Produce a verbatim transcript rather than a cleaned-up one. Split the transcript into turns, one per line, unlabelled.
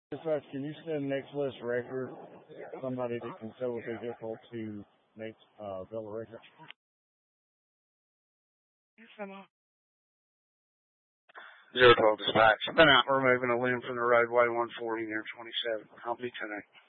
Dispatch, can you send next list record somebody that can tow a vehicle to next uh, Villa Record?
Yes, I'm on. Zero twelve dispatch. Been out removing a limb from the roadway one forty near twenty-seven. I'll be tonight.